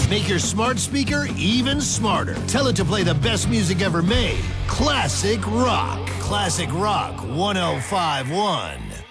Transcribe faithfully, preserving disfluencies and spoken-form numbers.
Make your smart speaker even smarter. Tell it to play the best music ever made. Classic Rock. Classic Rock one oh five point one.